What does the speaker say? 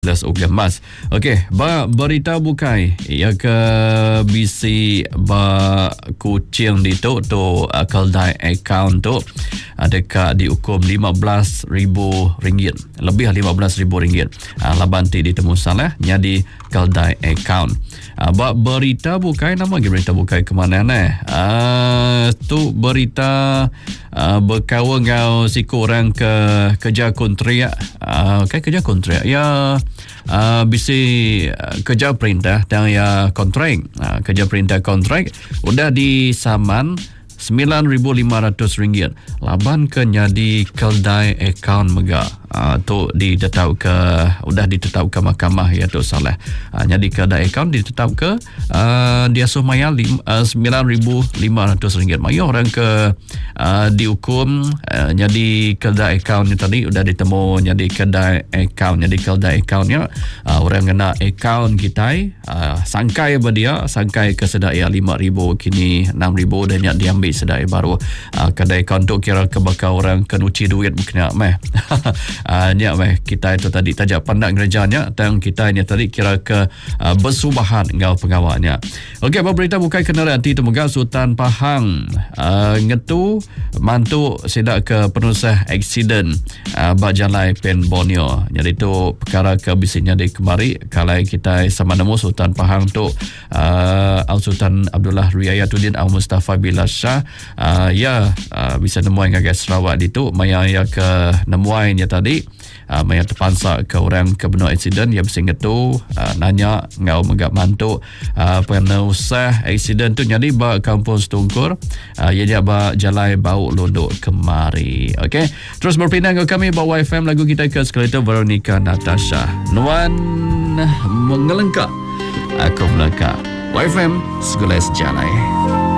das ugemas. Okey, berita bukai ya ke bisi ba kucing di tu keldai akaun tu adakah dihukum RM15,000, lebih RM15,000. Laban ti ditemu salah jadi keldai akaun. Berita bukai nama berita bukai ke mana tu berita berkawan ngau si korang ke kerja kontrak kerja kontrak ya bisi kerja perintah dan ya kontrak kerja perintah kontrak udah disaman RM9,500 laban ke jadi keldai akaun mega tu udah ditetap ke mahkamah ya tu salah jadi keldai akaun ditetap ke dia sumaya RM9,500 maya orang ke dihukum jadi keldai akaun ni tadi udah ditemu jadi keldai akaunnya orang kena akaun kita sangkai berdia sangkai ke sedaya RM5,000 kini RM6,000 dan yang diambil sedai baru kedai akaun tu kira kebakar orang kenuci duit mungkin nya kita itu tadi tajak pandang gerejanya dan kita ini tadi kira ke bersubahan ngau pengawalnya. Okey, berita bukai kenderaan ti temuga Sultan Pahang ngetu mantu sidak ke penusah aksiden bak jalai pen Borneo. Jadi tu perkara ke bisanya di kemari kalau kita sama nemu Sultan Pahang tu Al Sultan Abdullah Riayatuddin Al Mustafa Bilal Shah bisa nemuai ngagai Sarawak di tu maya ya ke nemuai nya tadi maya terpansa ke orang ke benua aksiden ya bising tu nanya ngau megak mantu penusah aksiden tu jadi ba kampung Setungkur ia dia ba jalai bau londok kemari. Okey, terus berpindah ke kami bawa FM lagu kita ke skeletor Veronica Natasha Nuan mengelengkap aku melengkap YFM Sekolah Sejalai.